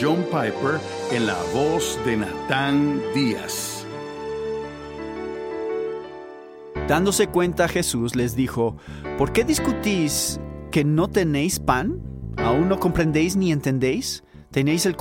John Piper en la voz de Natán Díaz. Dándose cuenta, Jesús les dijo: ¿Por qué discutís que no tenéis pan? ¿Aún no comprendéis ni entendéis? ¿Tenéis el